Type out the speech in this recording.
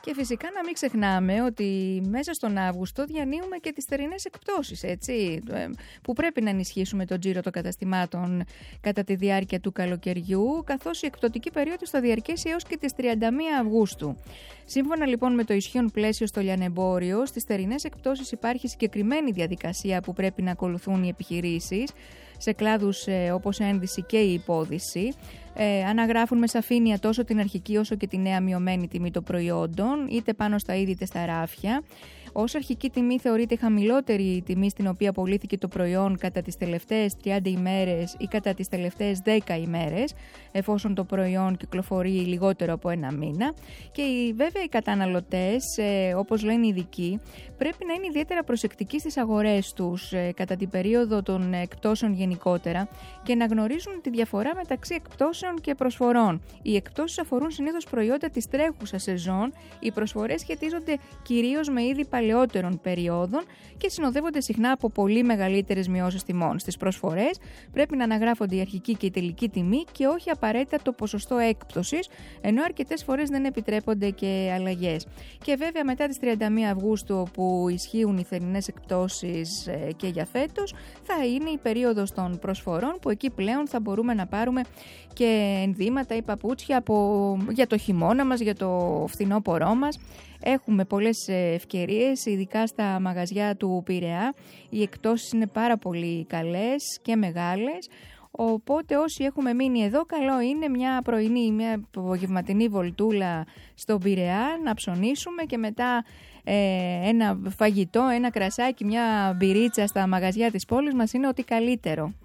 Και φυσικά να μην ξεχνάμε ότι μέσα στον Αύγουστο διανύουμε και τις θερινές εκπτώσεις, έτσι, που πρέπει να ενισχύσουμε τον τζίρο των καταστημάτων κατά τη διάρκεια του καλοκαιριού, καθώς η εκπτωτική περίοδος θα διαρκέσει έως και τις 31 Αυγούστου. Σύμφωνα λοιπόν με το ισχύον πλαίσιο στο λιανεμπόριο, στις θερινές εκπτώσεις υπάρχει συγκεκριμένη διαδικασία που πρέπει να ακολουθούν οι επιχειρήσεις σε κλάδους όπως ένδυση και η υπόδυση. Αναγράφουν με σαφήνεια τόσο την αρχική όσο και τη νέα μειωμένη τιμή των προϊόντων, είτε πάνω στα είδη είτε στα ράφια. Ως αρχική τιμή θεωρείται χαμηλότερη η τιμή στην οποία πωλήθηκε το προϊόν κατά τις τελευταίες 30 ημέρες ή κατά τις τελευταίες 10 ημέρες, εφόσον το προϊόν κυκλοφορεί λιγότερο από ένα μήνα. Και βέβαια οι καταναλωτές, όπως λένε οι ειδικοί, πρέπει να είναι ιδιαίτερα προσεκτικοί στις αγορές τους κατά την περίοδο των εκπτώσεων γενικότερα και να γνωρίζουν τη διαφορά μεταξύ εκπτώσεων και προσφορών. Οι εκπτώσεις αφορούν συνήθως προϊόντα της τρέχουσας σεζόν, οι προσφορές σχετίζονται κυρίως με είδη παλαιότερων περιόδων και συνοδεύονται συχνά από πολύ μεγαλύτερες μειώσεις τιμών. Στις προσφορές πρέπει να αναγράφονται η αρχική και η τελική τιμή και όχι απαραίτητα το ποσοστό έκπτωσης, ενώ αρκετές φορές δεν επιτρέπονται και αλλαγές. Και βέβαια μετά τις 31 Αυγούστου, που ισχύουν οι θερινές εκπτώσεις και για φέτος, θα είναι η περίοδος των προσφορών, που εκεί πλέον θα μπορούμε να πάρουμε και ενδύματα ή παπούτσια για το χειμώνα μας, για το φθινόπωρό μας. Έχουμε πολλές ευκαιρίες, ειδικά στα μαγαζιά του Πειραιά. Οι εκπτώσεις είναι πάρα πολύ καλές και μεγάλες. Οπότε όσοι έχουμε μείνει εδώ, καλό είναι μια πρωινή ή μια απογευματινή βολτούλα στον Πειραιά να ψωνίσουμε και μετά ένα φαγητό, ένα κρασάκι, μια μπυρίτσα στα μαγαζιά της πόλης μας είναι ό,τι καλύτερο.